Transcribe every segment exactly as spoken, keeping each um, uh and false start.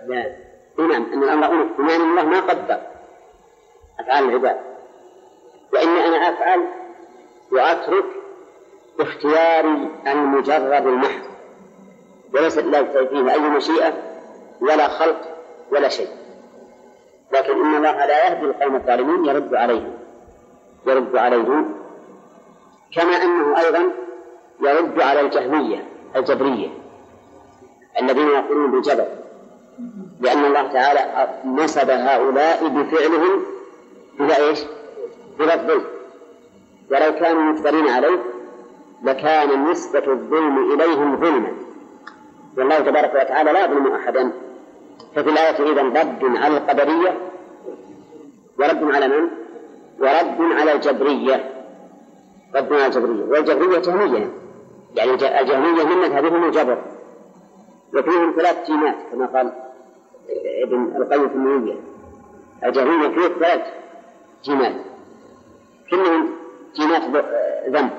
لا نعم أن الأمر أنف بمعنى الله ما قدر أفعال العباد، وإني أنا أفعل وأترك باختياري المجرد المحض، وليس لا فيه أي مشيئة ولا خلق ولا شيء. لكن إن الله لا يهدي القوم الظالمين، يرد عليهم يرد عليهم كما أنه أيضا يرد على الجهمية الجبرية الذين يقولون بالجبر، لأن الله تعالى نسب هؤلاء بفعلهم إلى إيش؟ إلى الظلم، ولو كانوا مجبرين عليه لكان نسبة الظلم إليهم ظلما، والله تبارك وتعالى لا يظلم أحدا. ففي الآية إذن رد على القدرية ورد على من؟ ورد على الجبرية، رد على الجبرية، والجبرية جهمية، يعني الجهمية من مذهبهم الجبر، وفيهم ثلاث جيمات كما قال ابن القيم في النونية، الجهمية فيه ثلاث جيمات كلهم جيمات ذنب.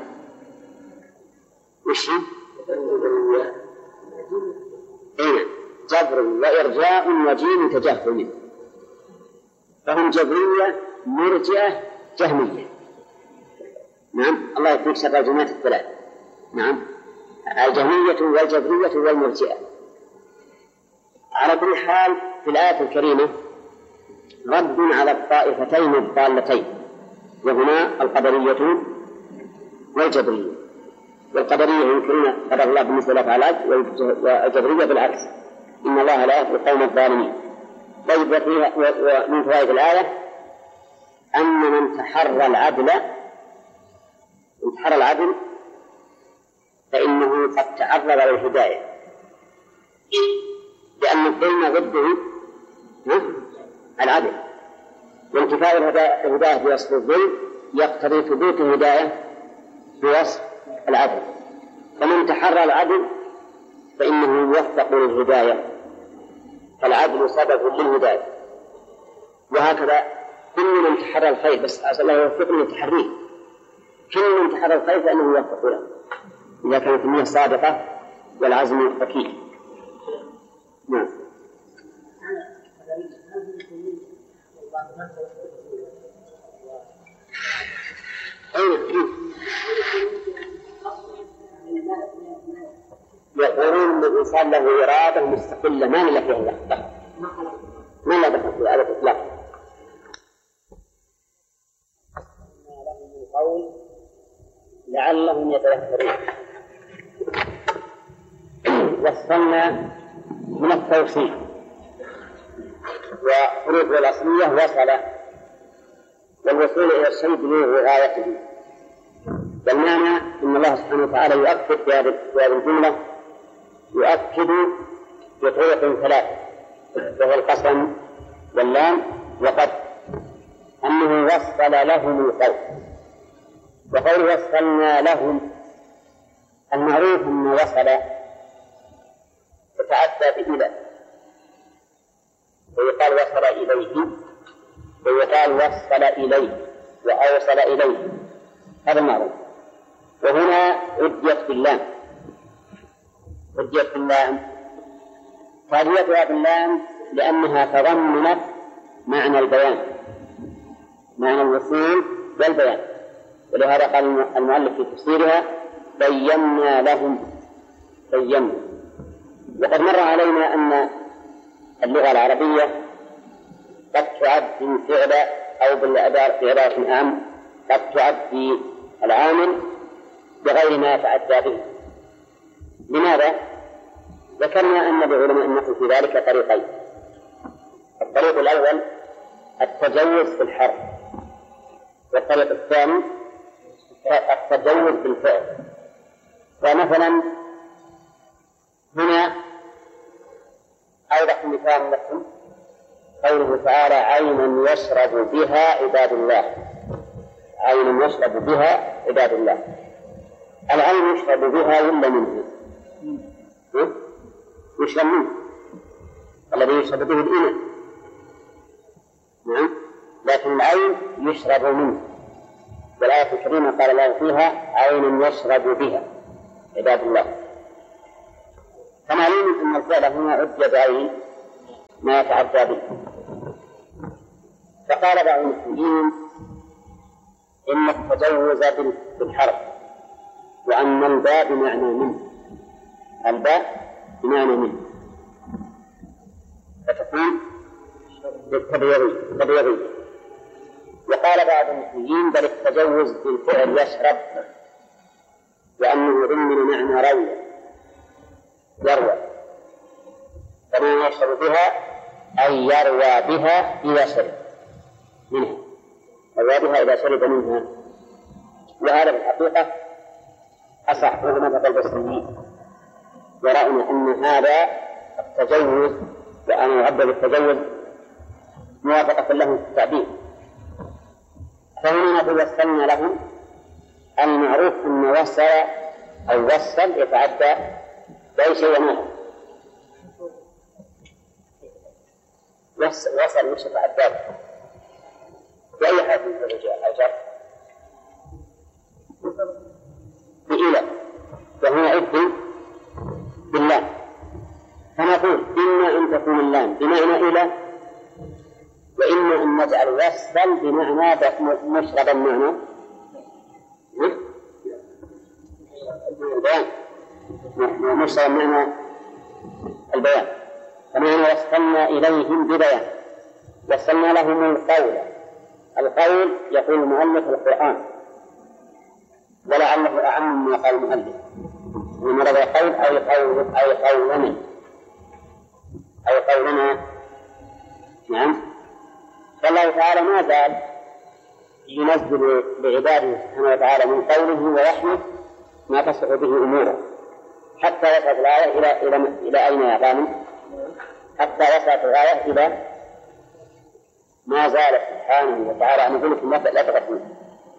وش ايه؟ جبر وإرجاء وجيم تجهم، فهم جبرية مرجئة جهمية. نعم الله يكفيك شر الجيمات الثلاث. نعم الجهمية والجبرية والمرجئة. على كل حال في الآية الكريمة رد على الطائفتين الضالتين، وهما القدرية والجبرية. والقدرية يمكن قدر الله بالنسبة للأفعال، والجبرية بالعكس، إن الله لا يهدي القوم الظالمين. طيب ومن فوائد الآية أن من تحرى العدل من تحرى العدل فإنه قد تعرض للهداية، لأن الظلم ضده العدل، وانتفاء الهداية بوصف الظلم يقتضي ثبوت الهداية بوصف العدل. فمن تحرى العدل فإنه يوفق للهداية، فالعدل سبب للهداية. وهكذا كل من تحرى الخير، بس أسأل الله يوفق له تحريه، كل من تحرى الخير فإنه يوفق له إذا كانت النية صادقة والعزم أكيد. نعم. يقولون أن الإنسان له إرادة مستقلة ما له فيها دخل، ما له دخل في هذا الإطلاق. قول لعلهم يتذكرون. وصلنا من التوصيف وفروض الأصلية وصل، والوصول إلى الشيء بلوغ غايته. والمعنى أن الله سبحانه وتعالى يؤكد في هذه الجملة، يؤكد بطرق ثلاثة، وهو القسم واللام وقد، أنه وصل لهم القول. وقول وصلنا لهم المعروف أن وصل تتعدى بإلى، ويقال وصل إليه، ويقال وصل إليه وأوصل إليه، هذا معروف. وهنا عديت باللام، عديت باللام فعديتها باللام لأنها تضمنت معنى البيان، معنى الوصول والبيان. ولهذا قال المؤلف في تفسيرها بينا لهم، بينا. وقد مر علينا أن اللغة العربية قد تعد فعل أو بالعبارة في عبارة عام قد تعد العامل بغير ما يتعدى به. لماذا؟ ذكرنا أن لعلماء النحو في ذلك طريقين. الطريق الأول التجوز في الحرف، والطريق الثاني التجوز بالفعل. فمثلا هنا أوضح مثال لكم قوله تعالى عينا يشرب بها عباد الله، عينا يشرب بها عباد الله. العين يشرب بها ولا منه؟ يشرب منه الذي يشرب به الإناء، نعم، لكن العين يشرب منه. والآية الكريمة قال الله فيها عين يشرب بها عباد الله. فمعلوم أن الفعل هنا عد بعين ما يتعدى به. فقال بعض المسلمين إن التجوز بالحرف، وأن الباء بمعنى منه، الباء بمعنى منه، فتكون بالتبييض. وقال بعض المسلمين بل التجوز بالفعل يشرب، لأنه ضمن معنى روي يروى، فما يشرب بها أي يروى بها إذا شرب منها، يروى بها إذا شرب منها. وهذا بالحقيقة أصح وهو مذهب البصريين، ورأينا أن هذا التجوز وأن يعبد التجوز موافقة لهم في التعبير. فهنا نقول وصلنا لهم المعروف أن وصل أو وصل يتعدى بأي شيء معه. وصل مش يتعدى بأي حاجة من الرجال الجر بإله، وهو عد بالله. فنقول إما أن تكون اللام بمعنى إله، وإما أن نجعل وصل بمعنى مشرب المعنى البيان، مشرب المعنى البيان. فمعنى وصلنا إليهم ببيان، وصلنا لهم القول. القول يقول المؤلف القرآن، ولعله أعم مما قال المؤلف، من رضى قول أو قول أو قولنا أو قولنا. نعم. فالله تعالى ما زال ينزل لعباده سبحانه وتعالى من قوله ووحيه ما تصح به أموره، حتى وصلت الآية إلى إلى إلى أين يا غانم؟ حتى وصلت الآية إلى ما زال سبحانه وتعالى أن يقول لكم لا تغفلون.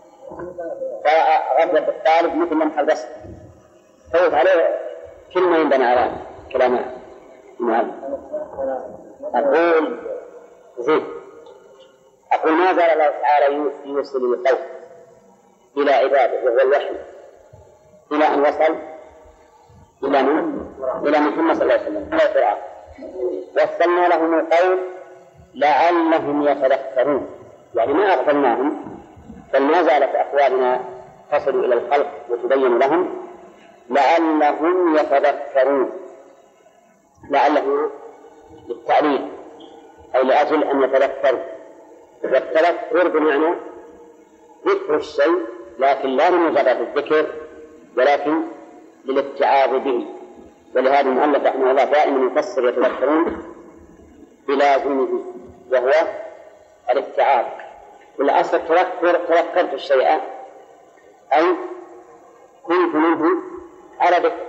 فغفلة الطالب مثل لمح البصر، فوت عليه كلمة ينبنى على كلامه. نعم. أقول زيد أقول ما زال الله تعالى يوصل القول إلى عباده وهو الوحي إلى أن وصل إلى من؟ إلى محمد صلى الله عليه وسلم إلى القرآن. وصلنا لهم القول لعلهم يتذكرون، يعني ما أغفلناهم، بل ما زالت أقوالنا تصل إلى الخلق وتبين لهم لعلهم يتذكرون. لعله للتعليل أي لأجل أن يتذكروا، والتذكر بمعنى ذكر الشيء، لكن لا لمجرد الذكر ولكن للاتعاظ به. ولهذا المؤلف رحمه الله دائما يفسر يتذكرون بلازمه وهو الاتعاظ. والأصل التذكر تذكرت الشيء أي كنت منه على ذكر،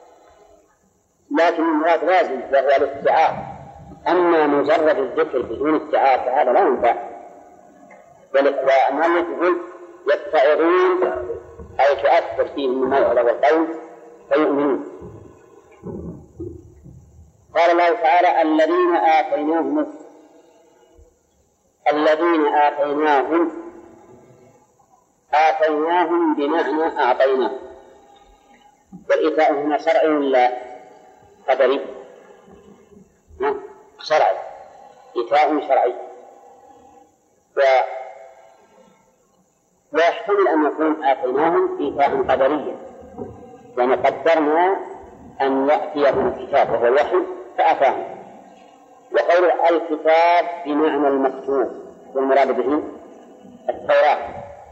لكن المراد لازم وهو الاتعاظ. أما مجرد الذكر بدون اتعاظ فهذا لا ينفع. والمؤلف يقول يتعظون أي تؤثر فيهم الموعظة والقول فيؤمنون. قال الله تعالى الذين آتيناهم الذين آتيناهم آتيناهم بمعنى أعطيناهم. والإيتاء هنا شرعي ولا قدري؟ شرعي، إيتاء شرعي. ويحتمل أن يكون آتيناهم إيتاء قدريا، يعني قدرنا أن يأتيهم الكتاب وهو الوحي فأتاهم. وقول الكتاب بمعنى المكتوب والمراد به التوراة،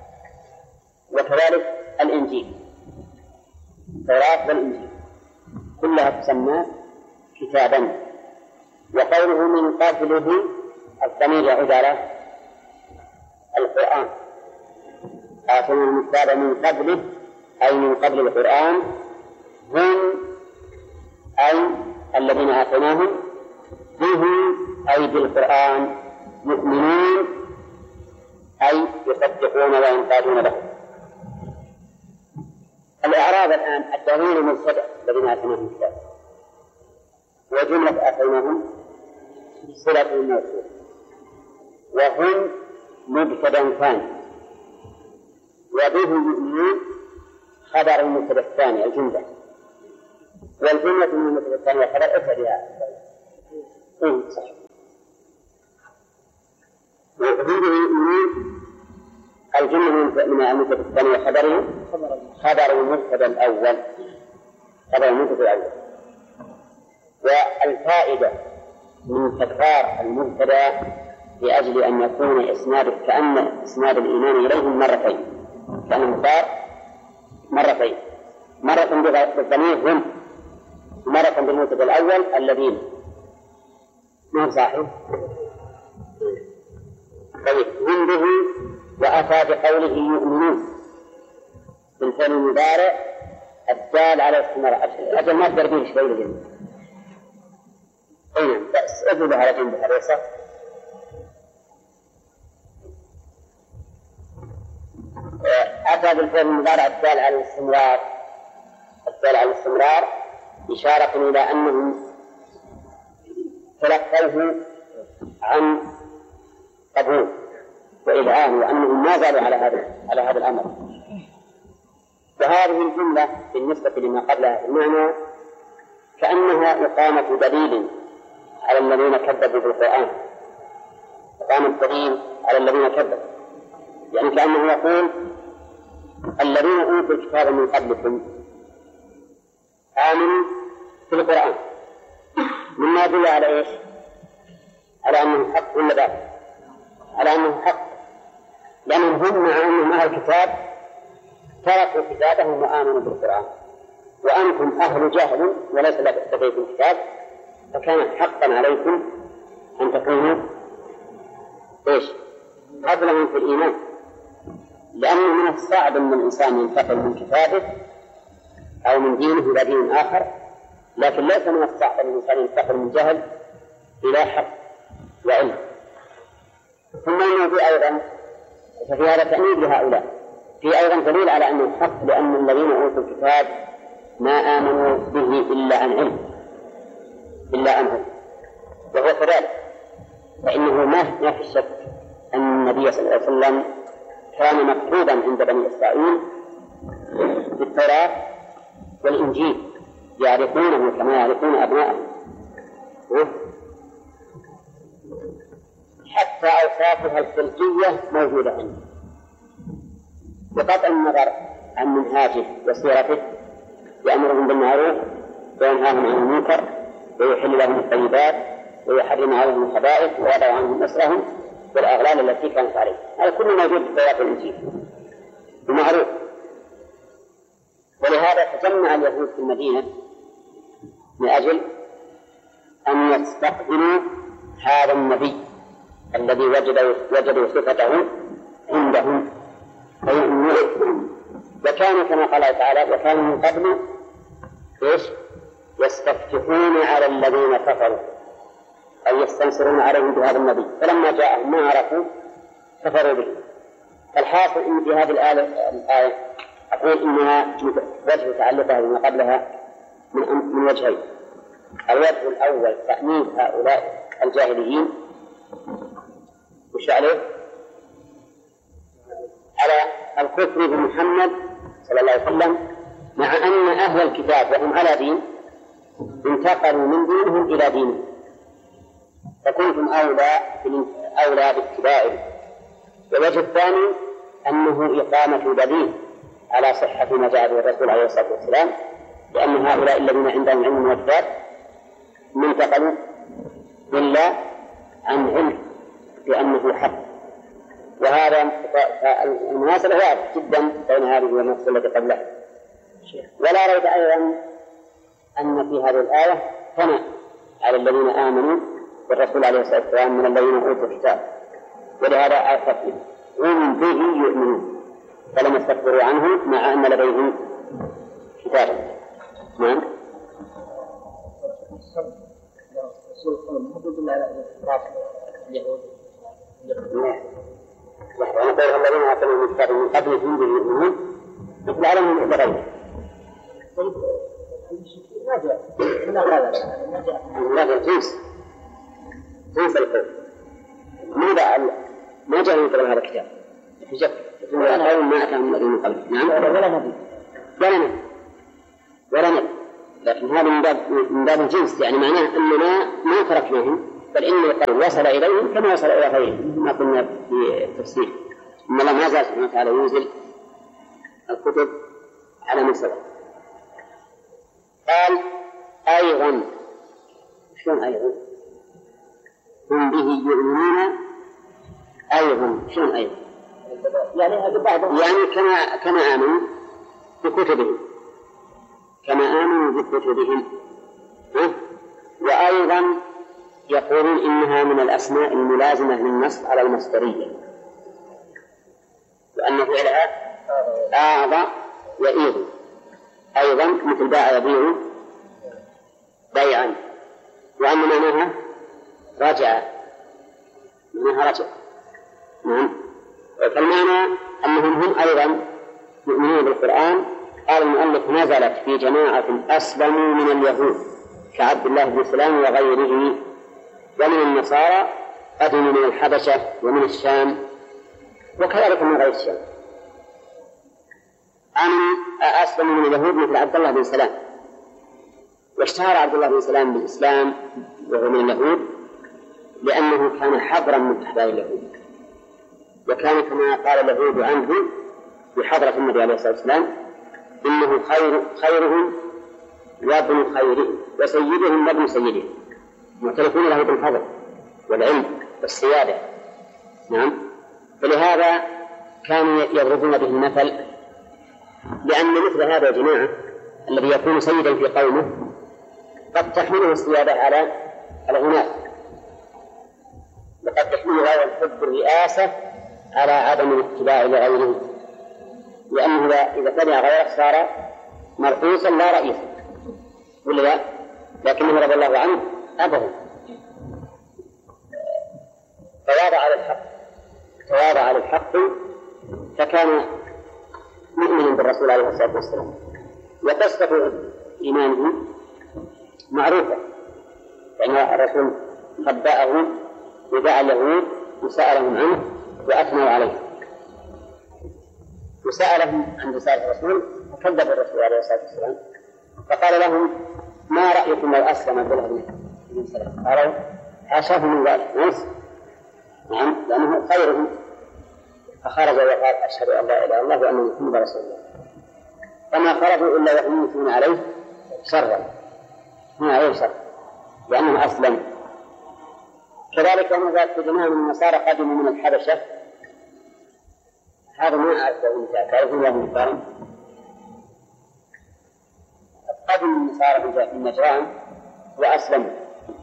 وكذلك الإنجيل، التوراة والإنجيل كلها تسمى كتابا. وقوله من قبله الضمير يعود على القرآن، آتينا الكتاب من قبله أي من قبل القرآن، هم أي الذين آتيناهم به أي بالقرآن يؤمنون أي يصدقون وينقادون له. الإعراب الآن الدليل مبتدأ الذين آتيناهم الكتاب، وجملة آتيناهم صلة الموصول، وهم مبتدأ ثاني، وبه يؤمنون خبر المبتدأ الثاني الجملة، والجملة من المبتدأ الثاني خبر أتى بها. إيه صح. من المبتدأ الثاني وخبره خبر المبتدأ الأول خبر المبتدأ الأول. والفائدة من تكرار المبتدأ لأجل أن يكون إسناد كأن إسناد الإيمان إليهم مرتين، كأنه صار مرتين، مرة بالضمير هم، مرة بالمبتدأ الأول الذين. ما هو صحيح؟ طيب هم به وأتى بقوله يؤمنون بالفعل المضارع الدال على الاستمرار. أجل ما تدربين به شوي لجنة أين بس أجل على جنب الحريصة. أتى بالفعل المضارع الدال على الاستمرار الدال على الاستمرار إشارة إلى أنهم تلقوه عن قبول وإذعان وأنهم ما زالوا على هذا على هذا الأمر. وهذه الجملة بالنسبة لما قبلها في المعنى كأنها إقامة دليل على الذين كذبوا بالقرآن، إقامة دليل على الذين كذبوا، يعني كأنه يقول الذين أوتوا الكتاب من قبلكم آمنوا بالقرآن، مما يدل على إيش؟ على أنه حق ولا لا؟ على أنه حق، لأنهم هم مع أنهم أهل الكتاب تركوا كتابهم وآمنوا بالقرآن، وأنتم أهل جهل وليس لديكم كتاب، فكان حقا عليكم أن تكونوا إيش؟ قبلهم في الإيمان، لأنه من الصعب أن الإنسان ينتقل من كتابه أو من دينه إلى دين آخر، لكن ليس من الصعب أن الإنسان ينتقل من جهل إلى حق وعلم. ثم إنه في أيضا ففي هذا تأميد لهؤلاء، في أيضا دليل على أنه حق، لأن الذين أوتوا الكتاب ما آمنوا به إلا عن علم إلا عنه، وهو كذلك، فإنه ما في الشك أن النبي صلى الله عليه وسلم كان مكتوبا عند بني إسرائيل في التوراة والإنجيل يعرفونه كما يعرفون أبناءهم، حتى أوصافها الخلقية موجودة عنده، بقطع النظر عن منهاجه وسيرته، يأمرهم بالمعروف وينهاهم عن المنكر ويحل لهم الطيبات ويحرم عليهم الخبائث ويضع عنهم أسرهم والأغلال التي كانت عليه. هذا كله موجود في التوراة والإنجيل بمعروف. ولهذا تجمع اليهود في المدينة من أجل أن يستقبلوا هذا النبي الذي وجدوا وجدوا صفته عندهم فيؤمنون. وكان كما قال تعالى وكان من قبل إيش؟ يستفتحون على الذين كفروا أي يستنصرون عليهم بهذا النبي، فلما جاءهم ما عرفوا كفروا به. فالحاصل إن في هذه الآية أقول إنها وجه تعلقها بما قبلها من من وجهين. الوجه الأول تأمين هؤلاء الجاهليين وش عليه؟ على الكفر بمحمد صلى الله عليه وسلم، مع أن أهل الكتاب وهم على دين انتقلوا من دينهم إلى دينهم، فكنتم أولى أولى باتباعه. والوجه الثاني أنه إقامة دليل على صحة ما جاء به الرسول عليه الصلاة والسلام، لأن هؤلاء الذين عندهم علم والكتاب ما انتقلوا إلا عن علم بأنه حق. وهذا المناسبة واضح جدا بين هذه والنص التي قبلها. ولا ريب أيضا أن في هذه الآية ثناء على الذين آمنوا بالرسول عليه الصلاة والسلام من الذين أوتوا الكتاب، ولهذا آية هم به يؤمنون فلم يستكبروا عنه مع أن لديهم كتابا. نعم. ونقول الذين آتوا الكتاب من قبلهم به يؤمنون مثل علمهم بغيره. هذا جنس جنس القول ماذا ما جاء من قبل هذا الكتاب حجة قول ما أتاهم الذين من قبل. نعم. ولا نبي ولا نبي ولا نبي، لكن هذا من باب من باب الجنس، يعني معناه أننا ما تركناهم بل إن القول وصل إليهم كما وصل إلى غيرهم ما قلنا في التفسير. إن الله ما زال سبحانه وتعالى ينزل الكتب على من سبق. قال أيضا، شلون أيضا؟ هم به يؤمنون أيضا، شلون أيضا؟ يعني هذا بعض، يعني كما كما آمنوا بكتبهم، كما آمنوا بكتبهم. ها؟ وأيضا يقولون إنها من الأسماء الملازمة للنصب على المصدرية، وأن فعلها أعضى يئيض، أيضا مثل باع يبيع بيعا، وأن معناها رجع، معناها رجع. نعم. فالمعنى أنهم هم أيضا يؤمنون بالقرآن. قال المؤلف نزلت في جماعة أسلموا من اليهود كعبد الله بن سلام وغيره، ومن النصارى قدموا من الحبشة ومن الشام، وكذلك من غير الشام. آمنوا أسلموا من اليهود مثل عبد الله بن سلام، واشتهر عبد الله بن سلام بالإسلام وهو من اليهود لأنه كان حبرا من أحبار اليهود، وكان كما قال اليهود عنه بحضرة النبي عليه الصلاة والسلام إنه خير خيرهم وابن خيرهم وسيدهم وابن سيدهم، معترفون له بالفضل والعلم والسيادة. نعم. فلهذا كانوا يضربون به المثل، لأن مثل هذا الجماعة الذي يكون سيدا في قومه قد تحمله السيادة على الغناء، وقد تحمله غير الحب الرئاسة على عدم الاتباع لغيره، لأنه إذا تبع غيره صار مرؤوسا لا رئيسا، ولا لا؟ لكنه رضي الله عنه أبه تواضع على الحق، تواضع على الحق، فكان مؤمنا بالرسول عليه الصلاة والسلام. وقصة إيمانه معروفة، فإن الرسول خبأه ودعا اليهود وسألهم عنه وأثنوا عليه، وسألهم عن رسالة الرسول فكذب الرسول عليه الصلاة والسلام، فقال لهم ما رأيكم لو أسلم عبد الله بن سلام؟ قالوا حاشاه من ذلك، ناس نعم لأنه خيرهم. فخرج وقال أشهد أن لا إله إلا الله وأن محمدا رسول الله، فما خرجوا إلا يحملون عليه شرا، ما عليه شر لأنه أسلم. كذلك هناك جماعة من النصارى قدموا من الحبشة، هذا ما أعرفه مثال، تعرفون له مثال؟ قدم النصارى من نجران وأسلموا،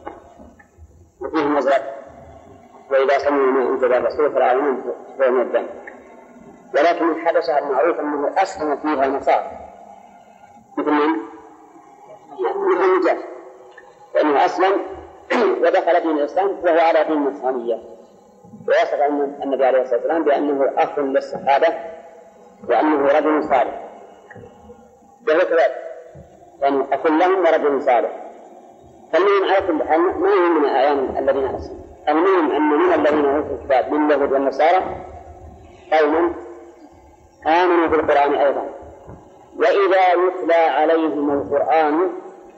وفيهم نزلت وإذا سمعوا ما أنزل الرسول فالعالمين تفعلون الدم. ولكن الحبشة المعروف أنه أسلم فيها النصارى مثل من؟ مثل النجاش، فإنه أسلم ودخل دين الإسلام وهو على دين النصرانية، ويصف أن النبي عليه الصلاة والسلام بأنه أخ للصحابة وأنه رجل صالح، وهو كذلك يعني أخ لهم ورجل صالح. فالمهم على كل حال ما هم من الأعيان الذين أسلموا، المهم أن من الذين أوتوا الكتاب من اليهود والنصارى قوم آمنوا بالقرآن أيضا، وإذا يتلى عليهم القرآن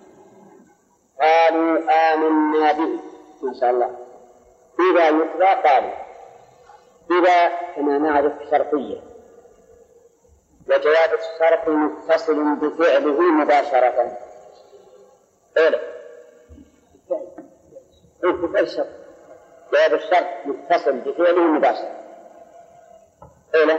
قالوا آمنا به. ما شاء الله، إذا يتلى قالوا، إذا كما نعرف شرطية، وجواب الشرط متصل بفعله مباشرة. أولا بفعل الشرط، جواب الشرط متصل بفعله مباشرة. أولا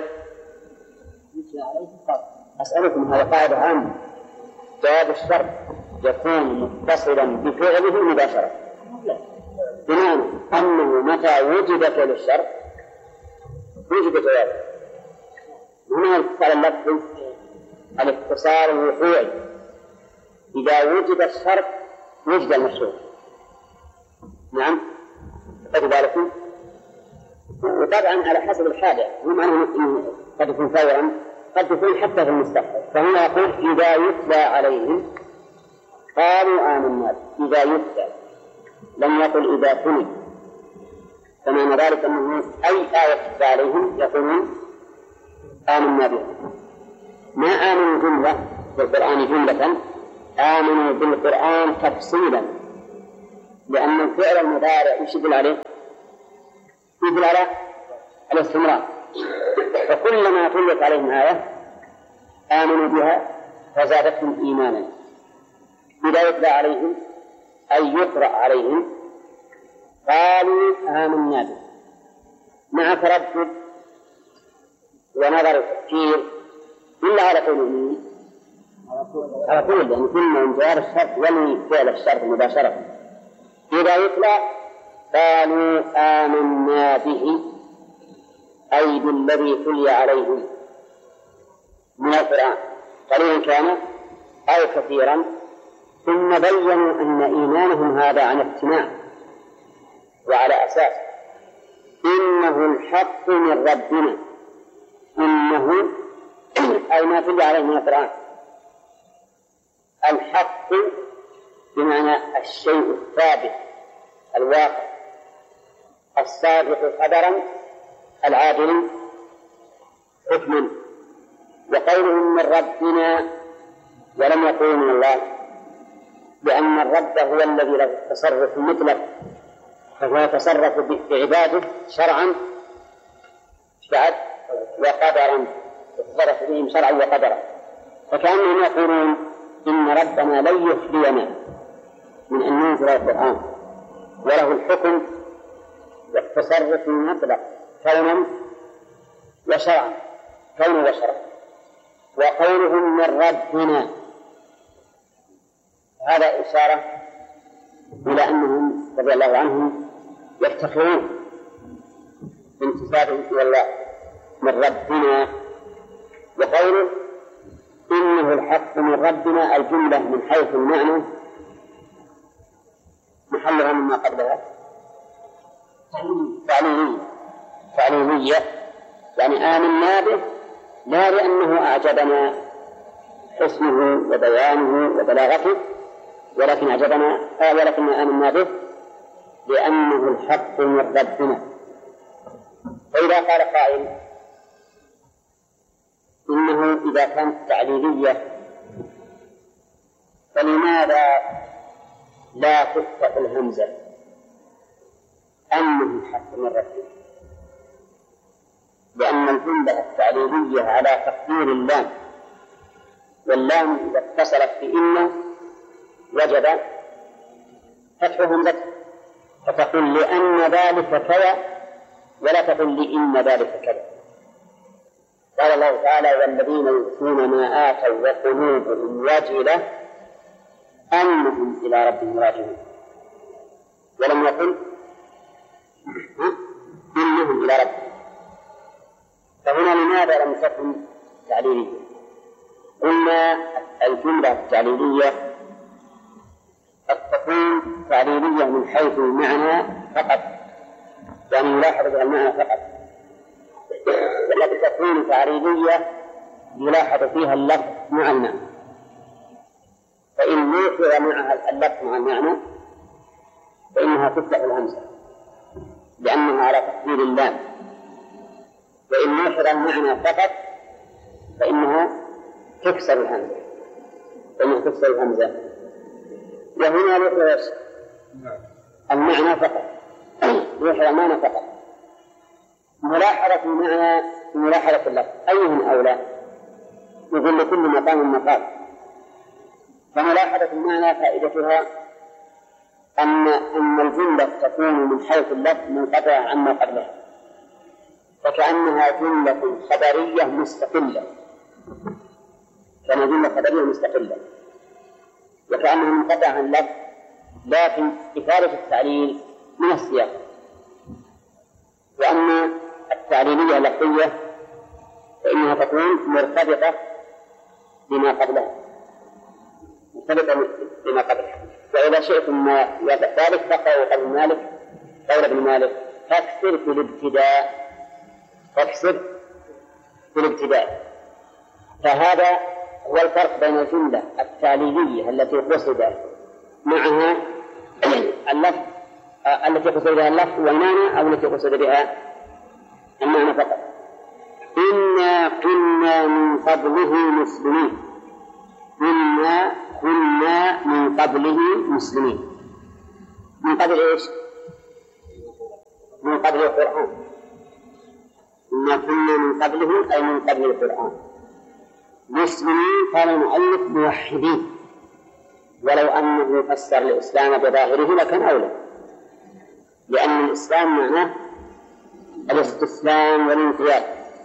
أسألكم، هذا قاعدة عامة، جواب الشرط يكون متصلا بفعله مباشرة، بمعنى أنه متى وجد فعل الشرط وجد جوابه. هنا الاتصال اللفظي الاتصال الوقوعي، إذا وجد الشرط وجد المشروط. نعم خذوا بالكم. وطبعا على حسب الحاجة، هم معناه قد يكون فورا، قد يكون حتى في المستقبل. فهنا يقول إذا يتلى عليهم قالوا آمنا، إذا يتلى، لم يقل إذا تلي، فمعنى ذلك أنه أي آية تتلى عليهم يقولون آمنا به. ما آمنوا جملة بالقرآن جملة، آمنوا بالقرآن تفصيلا، لأن الفعل المضارع يشدل عليه يدل على الاستمرار، فكلما تلت عليهم آية آمنوا بها فزادتهم إيمانا. إذا يتلى عليهم أي يقرأ عليهم قالوا آمنا به مع تردد ونظر التفكير إلا على قول مين؟ على قول لأن كل من جار الشرط يلي فعل الشرط مباشرة. إذا يتلى قالوا آمنا به أي بالذي تلي عليهم من القرآن قليلا كان أو كثيرا، ثم بينوا أن إيمانهم هذا عن اقتناع وعلى أساس إنه الحق من ربنا، إنه أي ما تلي عليه من القرآن الحق بمعنى الشيء الثابت الواقع السابق قدرا العادل حكما. وقولهم من ربنا ولم يقولوا من الله، لأن الرب هو الذي له التصرف المطلق، فهو يتصرف بعباده شرعا بعد وقدرا، يتصرف بهم شرعا وقدرا. فكأنهم يقولون إن ربنا لن يخلينا من أن ننزل القرآن، وله الحكم والتصرف المطلق كونا وشرعا كونا وشرعا. وقولهم من ربنا هذا إشارة إلى أنهم رضي الله عنهم يفتخرون بانتسابهم إلى الله من ربنا. وقوله إنه الحق من ربنا الجملة من حيث المعنى محلها مما قبلها تعليلية تعليلية يعني آمنا به لا لأنه أعجبنا حسنه وبيانه وبلاغته، ولكن أعجبنا آه ولكن آمنا به لأنه الحق من ربنا. فإذا قال قائل إنه إذا كانت تعليلية فلماذا لا تفتح الهمزة أنه الحق من ربنا؟ لأن الجملة التعليلية على تقدير اللام، واللام إذا اتصلت بإن وجب فتح همزته، فتقول لأن ذلك كذا ولا تقول لإن ذلك كذا. قال الله تعالى والذين يؤتون ما آتوا وقلوبهم وجلة أنهم إلى ربهم راجعون، ولم يقل إنهم إلى ربهم. فهنا لماذا لم تكن تعليلية؟ قلنا الجملة التعليلية قد تكون تعليلية من حيث المعنى فقط، يعني يلاحظ بها المعنى فقط، وقد تكون تعليلية يلاحظ فيها اللفظ مع المعنى. فإن يوحظ معها اللفظ مع المعنى فإنها تفتح الهمزة لأنها على تقدير اللام، وإن يوحظ المعنى فقط فإنها تكسر الهمزة فإنها تكسر الهمزة. وهنا يوحظ المعنى فقط يوحظ المعنى فقط. ملاحظة المعنى ملاحظة اللفظ أيهم أولى؟ يقول لكل مقام مقال. فملاحظة المعنى فائدتها أن أن الجملة تكون من حيث اللفظ منقطعة عما قبلها، فكأنها جملة خبرية مستقلة، كأنها جملة خبرية مستقلة وكأنها منقطعة عن اللفظ، لكن إثارة التعليل من السياق. وأما التعليلية اللفظية فإنها تكون مرتبطة بما قبلها مرتبطة بما قبلها. وإذا شئتم ما ذلك فقرأوا قول مالك قول ابن مالك فاكسر في الابتداء فاكسر في الابتداء. فهذا هو الفرق بين الجملة التعليلية التي قصد معها اللفظ التي قصد بها اللفظ والمعنى أو التي قصد بها المعنى فقط. إنا كنا من قبله مسلمين إنا كنا من قبله مسلمين. من قبل إيش؟ من قبل القرآن. إنا كنا من قبله أي من قبل القرآن مسلمين قال المؤلف موحدين، ولو أنه فسر الإسلام بظاهره لكان أولى، لأن الإسلام معناه الاستسلام والانقياد،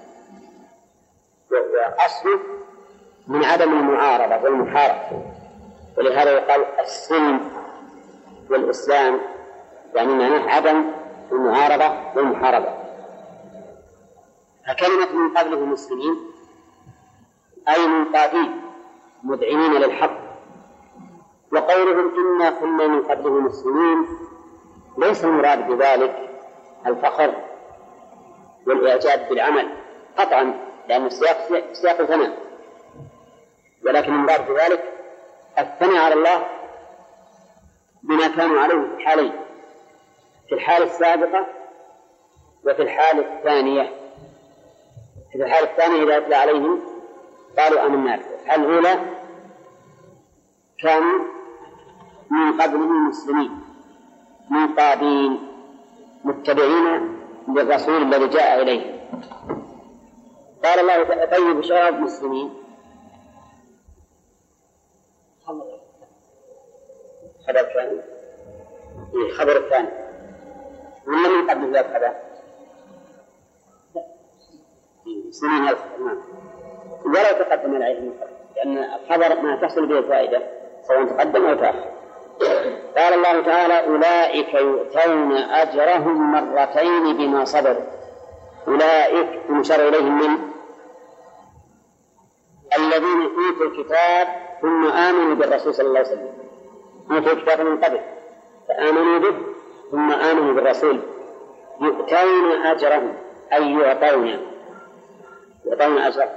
وأصله من عدم المعارضة والمحاربة، ولهذا يقال السلم والإسلام يعني معناه عدم المعارضة والمحاربة. فكلمة من قبله مسلمين أي منقادين مذعنين للحق. وقولهم إنا كنا من قبله مسلمين ليس المراد بذلك الفخر والإعجاب بالعمل قطعا، لأن السياق سياق ثناء، ولكن المراد بذلك الثناء على الله بما كانوا عليه في الحالين، في الحالة السابقة وفي الحالة الثانية. في الحالة الثانية إذا أتلى عليهم قالوا آمنا، في الحالة الأولى كانوا من قبله مسلمين منقادين متبعين للرسول الذي جاء إليه. قال الله طيب شراب مسلمين خبر ثاني إيه خبر الثاني ولا من قبل ذلك خبر مسلمين هذا ولا تقدم العلم لأن الخبر ما تحصل به الفائدة سواء تقدم أو تأخر. قال الله تعالى أولئك يؤتون أجرهم مرتين بما صبروا. أولئك المشار إليهم من الذين أوتوا الكتاب ثم آمنوا بالرسول صلى الله عليه وسلم، أوتوا الكتاب من قبل فآمنوا به ثم آمنوا بالرسول. يؤتون أجرهم أي يعطون يعطون أجرهم.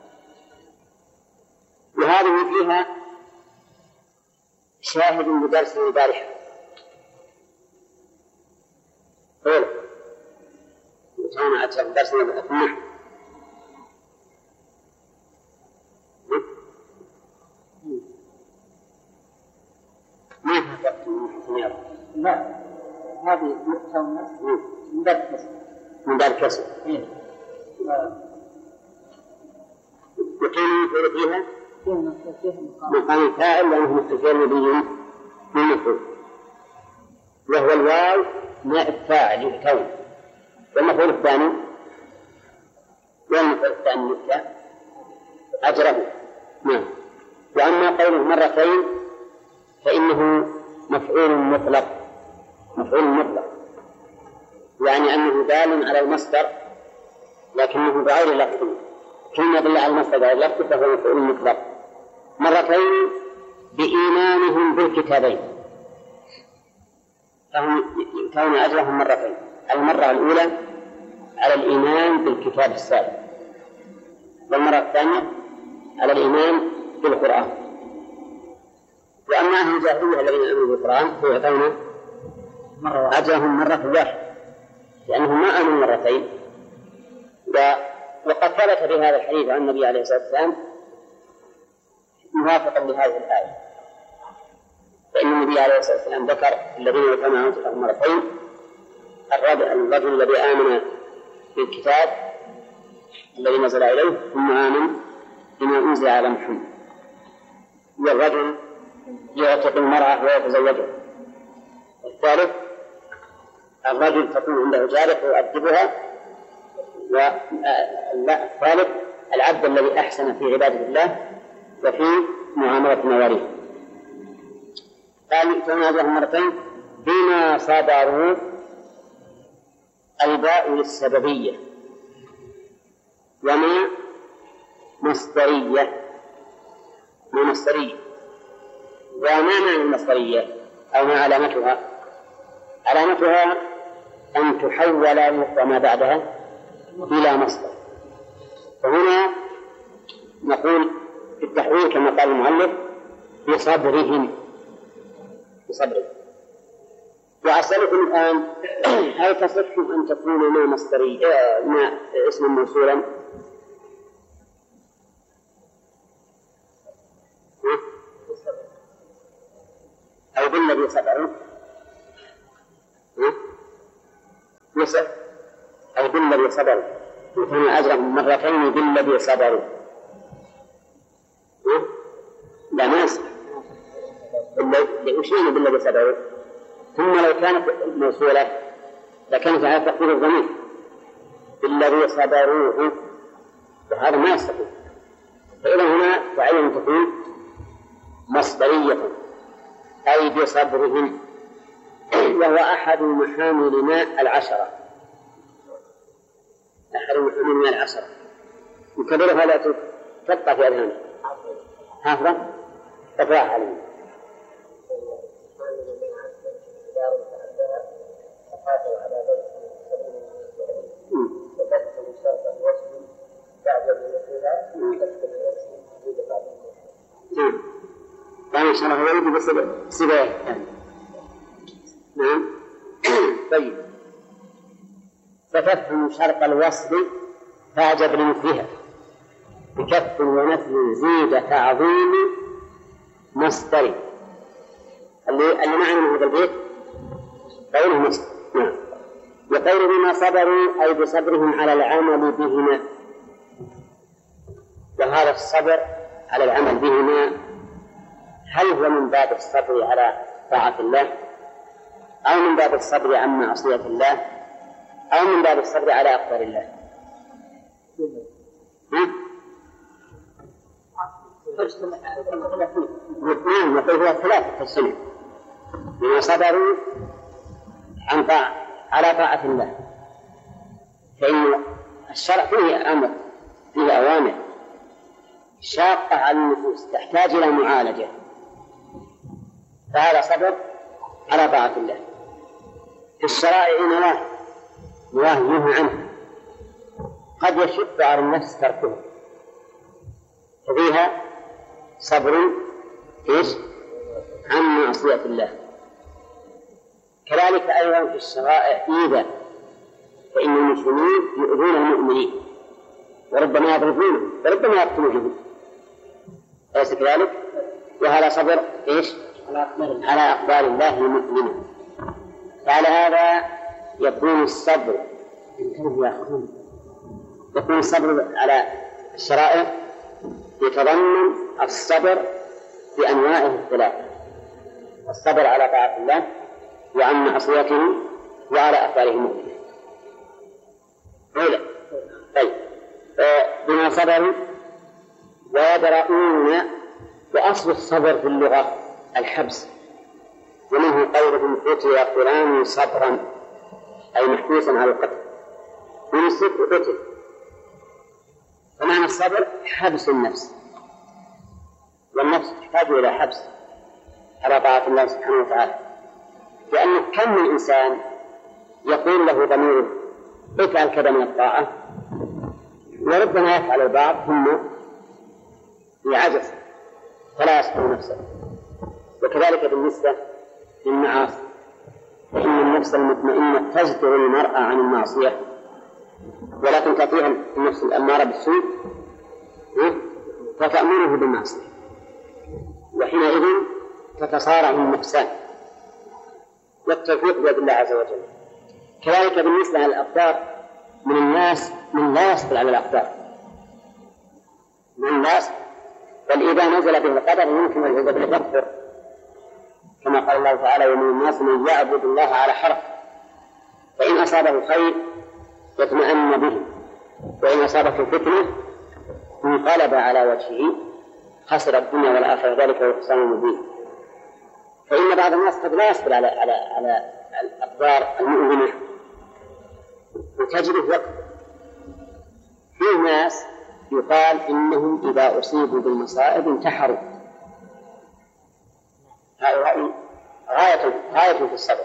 وهذه فيها شاهد بدرس البارحة قول يؤتون أجرهم درس النحو ما فكرت من لا هذه يؤتون من باب كسر من باب كسر وكان يقول فيها مقام فاعل لأنه مستقل نبي من مفعول، وهو الواو نائب فاعل يؤتون، والمفعول الثاني والمفعول الثاني يؤتى أجره. نعم. وأما قوله مرتين فإنه مفعول مطلق مفعول مطلق يعني أنه دال على المصدر لكنه بغير لفظ، كلمة بالله على المصدر بغير لفظ فهو مفعول مطلق. مرتين بإيمانهم بالكتابين فهم يؤتون أجرهم مرتين، المرة الأولى على الإيمان بالكتاب السابق، والمرة الثانية على الإيمان بالقرآن. وأما أهل الجاهلية الذين آمنوا بالقرآن فيؤتون أجرهم مرة واحدة لأنهم ما آمنوا مرتين. وقد ثبت في هذا الحديث عن النبي عليه الصلاة والسلام موافقا لهذه الآية، فإن النبي عليه الصلاة والسلام ذكر الذين يؤتون أجرهم مرتين الرجل الذي آمن بالكتاب الذي نزل إليه ثم آمن بما أنزل على محمد، والرجل يعتق المرأة ويتزوجها. الثالث الرجل تكون عنده جارية فيؤدبها. والثالث العبد الذي أحسن في عبادة الله وفي معاملة مواريه. قال يؤتون أجرهم مرتين بما صبروا، الباء للسببية وما مصدرية ما مصدرية. وما معنى المصدرية أو ما علامتها؟ علامتها أن تحول وما بعدها إلى مصدر. فهنا نقول في التحويل كما قال المؤلف بصبرهم بصبرهم. وأسألكم الآن هل تصح أن تكون ما مصدرية ما اسما موصولا؟ أو بالذي صبروا يصح أو بالذي صبروا يؤتون أجرهم مرتين بالذي صبروا. لا ما يصح. وش يعني بالذي صبروا؟ ثم لو كانت موصولة لكانت على تقدير الضمير بالذي صبروه، وهذا ما يستطيع. فإذا هنا تعين أن تكون مصدرية أي بصبرهم، وهو أحد محامل ماء العشرة. أحد محامل ماء العشرة يكبرها لا تقطع في أذهانه حافظة تقرأها عليه. يعني شرح ولد بسبب نعم. طيب فتفهم شرط الوصل فاعجب لمثلها بكف ونفي زيد تعظيم مصدر. اللي اللي معنى من هذا البيت قوله مصدر. نعم. وقوله بما صبروا أي بصبرهم على العمل بهما، وهذا الصبر على العمل بهما هل هو من باب الصبر على طاعة الله أو من باب الصبر عن معصية الله أو من باب الصبر على أقدار الله؟ نعم. يقول هو ثلاثة في السنة بما صبروا عن طاعة على طاعة الله، فإن الشرع فيه أمر فيه أوامر شاقة على النفوس تحتاج إلى معالجة، فهذا صبر على طاعة الله. في الشرائع نواه نواه ينهى عنه قد يشد على النفس تركه، ففيها صبر إيش عن معصية الله. كذلك أيضا في الشرائع إيذاء، فإن المسلمين يؤذون المؤمنين وربما يضربونهم وربما يقتلونهم، أليس كذلك؟ وهذا صبر إيش على أقدار الله المؤمنة. فعلى هذا يكون الصبر يكون الصبر على الشرائع يتضمن الصبر بأنواعه الثلاثة: الصبر على طاعة الله وعن معصيته وعلى أقداره المؤمنة. أولا طيب بما صبروا ويدرؤون. وأصل الصبر في اللغة الحبس، ومنه قولهم قتل فلان صبرا أي محبوسا على القتل، يمسك وقتل. فمعنى الصبر حبس النفس، والنفس تحتاج إلى حبس على طاعة الله سبحانه وتعالى، لأن كم من إنسان يقول له ضمير افعل كذا من الطاعة وربما يفعل البعض ثم يعجز فلا يستطيع نفسه. وكذلك بالنسبة للمعاصي، فإن النفس المطمئنة تزجر المرأة عن المعصية ولكن تأتيها النفس الأمارة بالسوء فتأمره بالمعصية، وحينئذ تتصارع النفسان والتوفيق بيد الله عز وجل. كذلك بالنسبة للأقدار، من الناس من لا يصبر على الأقدار، من الناس بل إذا نزل به القدر يمكن العزة يكفر، كما قال الله تعالى: ومن الناس من يعبد الله على حرف، فإن أصابه خير يطمئن به وإن أصابته فتنة انقلب على وجهه خسر الدنيا والآخرة، ذلك هو الخسران المبين. فإن بعض الناس قد لا يصبر على على على الأقدار المؤمنة وتجري وقت. في ناس يقال إنهم إذا أصيبوا بالمصائب انتحروا، هؤلاء غاية غاية في الصبر.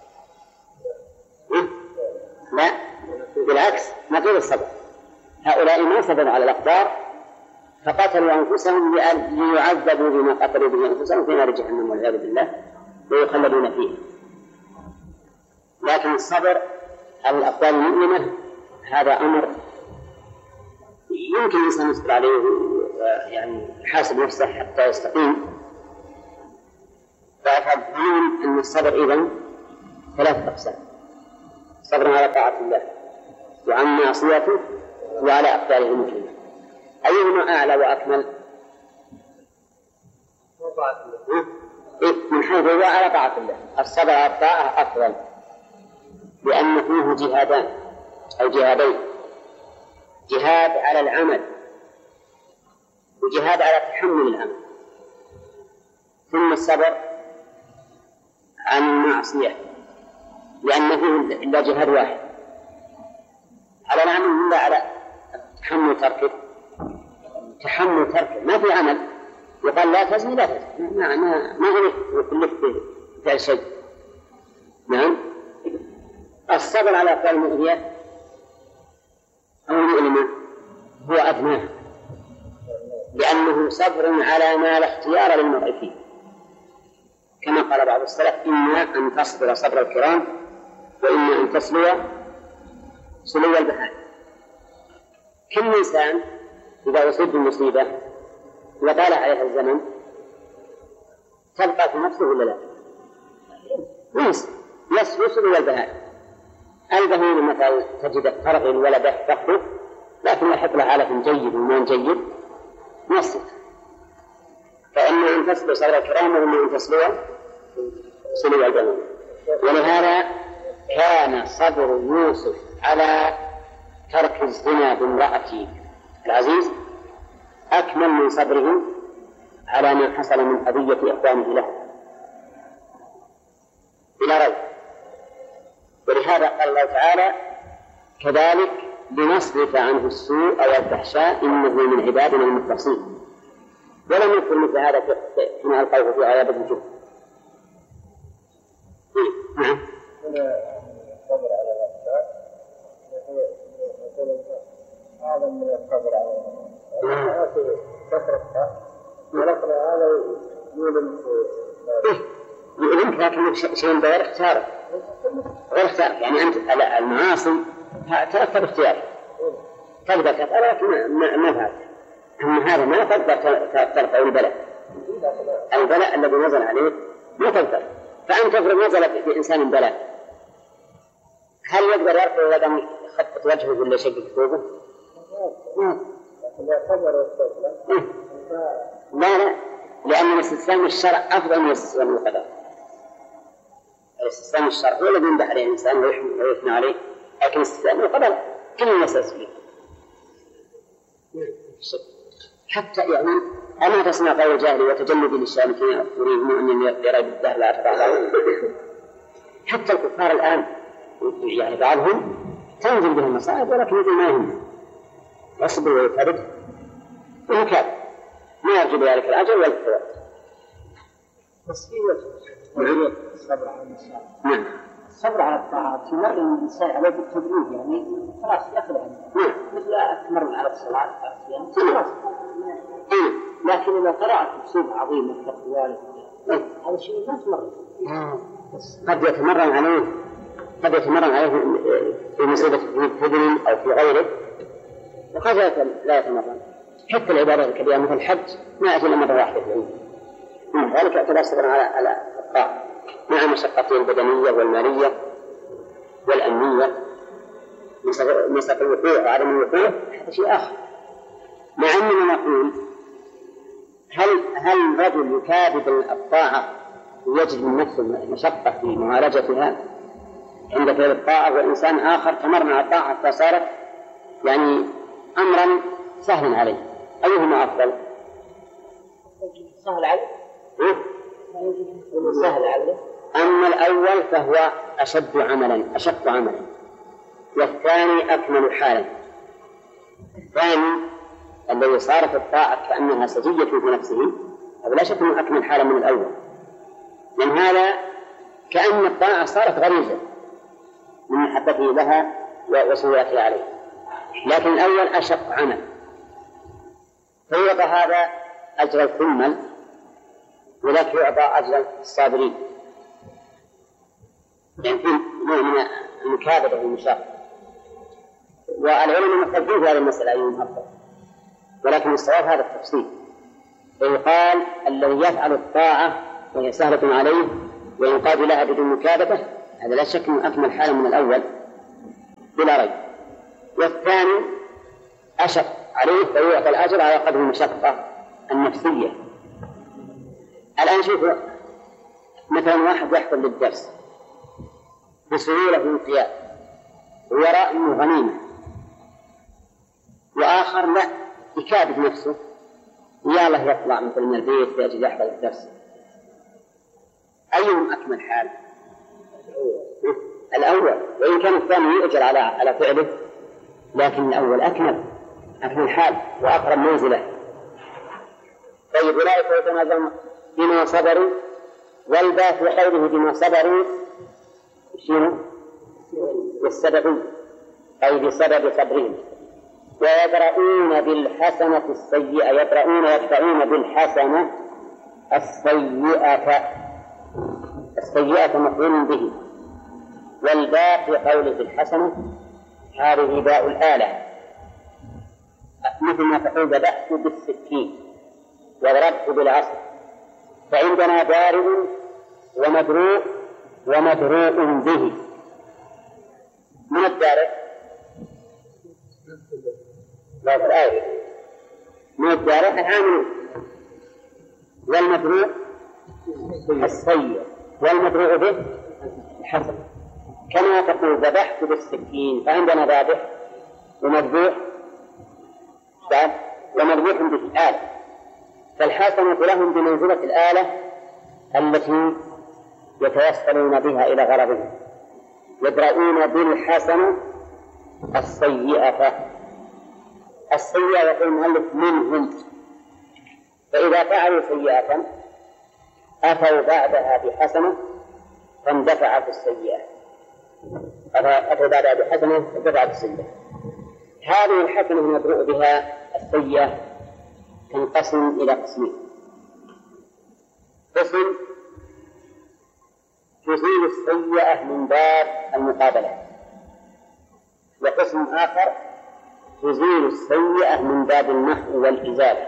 لا بالعكس، ما قيل الصبر، هؤلاء ما صبروا على الأقدار فقتلوا أنفسهم ليعذبوا بما قتلوا به أنفسهم في نار جهنم والعياذ بالله ويخلدون فيه. لكن الصبر على الأقدار المؤمنة هذا أمر يمكن الإنسان يصبر عليه يعني يحاسب نفسه حتى يستقيم. فأفهمون أن الصبر إذن ثلاثة أقسام: صبر على طاعة الله وعن معصيته وعلى أقداره المكرمة. أيهما أعلى وأكمل؟ من حيث هو على طاعة الله. الصبر على الطاعة أفضل، لأن فيه جهادان أو جهادين: جهاد على العمل وجهاد على تحمل العمل. ثم الصبر عن المعصية، لأن فيه إلا جهاد واحد على العمل إلا على تحمل تركه. تحمل تركه ما في عمل يقال لا تزني لا تزني، ما ما ما يكلف فعل شيء. نعم. الصبر على أفعال المؤذية أو المؤلمة هو أدناه، لأنه صبر على ما لا اختيار للمرء فيه، كما قال بعض السلف: إما أن تصبر صبر الكرام وإما أن تسلو سلو البهائم. كل إنسان إذا أصيب بالمصيبة وطال عليها الزمن تبقى في نفسه ولا لا؟ يسلو سلو البهائم. البهيم مثلا تجد ترغي الولد تخطف، لكن يحط له علف جيد وماء جيد نصف. فإما أن تسلو صبر الكرام وإما أن تسلو سلو البهائم. ولهذا كان صبر يوسف على ترك الزنا بامرأة العزيز أكمل من صبره على ما حصل من قضية إخوانه له بلا ريب. ولهذا قال الله تعالى: كذلك لنصرف عنه السوء والفحشاء إنه من عبادنا المخلصين. ولم يذكر مثل هذا حين ألقوه في غيابة الجب. نعم. الصبر على الأخطاء أعظم من الصبر على الأخطاء. كثرة ولكن هذا يؤلم يؤلمك، لكن شيء غير اختياره غير اختيار. يعني أنت المعاصي تأثر اختيارك، تقدر تفعل لكن ما فعلت. أما هذا ما تقدر ترفع البلاء. البلاء الذي نزل عليك ما تقدر. فأنت تفرض نزل بإنسان بلاء، هل يقدر يرفع يده يخطط وجهه ولا يشقق ثوبه؟ لا لا، لأن استسلام الشرع أفضل من استسلام القدر. استسلام الشرع هو الذي يمدح عليه الإنسان ويثنى عليه، لكن استسلام القدر كل الناس يستسلم. حتى يعني أما تسمع قول الجاهل وتجنب للشامتين يريدون أن يرى بالدهر لا أتبع. حتى الكفار الآن يعني بعضهم تنزل بهم المصائب ولكن يقول ما يهم، يصبر ويكذب ويكذب، ما يرجو بذلك الأجر ولا الثواب. بس في وجه الصبر على الإنسان. نعم. الصبر على الطاعات يمر الإنسان على التدريج، يعني خلاص يأخذ عنه. نعم. مثل أتمر على الصلاة على الصيام خلاص. لكن إذا قرأت مصيبة عظيمة كالقوالة هذا شيء ما تمر. قد يتمرن عليه قد يتمرن عليه في مصيبة في الفضل أو في غيره، وقد لا يتمرن. حتى العبادات الكبيرة مثل الحج ما يأتي إلا مرة واحدة في العمر، ذلك يعتبر صبرا على على الطاعة مع مشقته البدنية والمالية والأمنية. مسألة الوقوع وعدم الوقوع هذا شيء آخر. مع أننا نقول هل هل الرجل يكابد الطاعة ويجد من نفسه مشقة في معالجتها عند فعل الطاعة، وإنسان آخر تمرن على الطاعة فصارت يعني أمرا سهلا عليه؟ أيهما أفضل؟ سهل عليه. سهل عليه. أما الأول فهو أشد عملا أشق عملا، والثاني أكمل حالا. الثاني الذي صارت الطاعة كأنها سجية في نفسه هذا لا شك أنه أكمل حالا من الأول، من هذا كأن الطاعة صارت غريزة من محبته لها وسهولتها عليه. لكن الأول أشق عمل، فيعطى هذا أجر الكمل ولكن يعطى أجر الصابرين، يعني في نوع من المكابدة والمشاقة. والعلماء مختلفين في هذه المسألة أيهم أفضل، ولكن الصواب هذا التفصيل. فيقال الذي يفعل الطاعة وهي سهلة عليه وينقاد لها بدون مكابدة هذا لا شك أنه أكمل حالا من الأول بلا ريب. والثاني أشق عليه فيعطى الأجر على قدر المشقة النفسية. الآن شوفوا مثلا واحد يحضر للدرس بسهولة في الانقياد ويرى أنه غنيمة، وآخر لا يكابد نفسه يا الله يطلع مثل من البيت لأجل يحضر الدرس، أيهم أكمل حال؟ الأول، وإن كان الثاني يؤجر على على فعله، لكن الأول أكمل أكمل حال وأقرب منزله. طيب أولئك يتنازعون بما صبروا، والباء في قوله بما صبروا شنو؟ بالسبب أي بسبب صبرهم. ويدرؤون بالحسنة السيئة، يدرؤون يدفعون بالحسنة السيئة، السيئة مفعول به، والباء في قوله بالحسنة هذه باء الآلة، مثل ما تقول ذبحت بالسكين وضربت بالعصا. فعندنا دارب ومدروء ومدروء به. من الدارب؟ لا في الآية من الدارب العامل، والمدروء السيء، والمدروء به الحسن. كما تقول ذبحت بالسكين فعندنا ذابح ومذبوح ومذبوح بالآلة، فالحسنة لهم بمنزلة الآلة التي يتوصلون بها إلى غرضهم. يدرؤون بالحسنة السيئة، السيئة يقول المؤلف منهم، فإذا فعلوا سيئة أتوا بعدها بحسنة فاندفعت السيئة، أتوا بعدها بحسنة فاندفعت السيئة. هذه الحسنة المدروء بها السيئة تنقسم إلى قسمين: قسم تزيل السيئة من باب المقابلة، وقسم آخر تزيل السيئة من باب المحو والإزالة.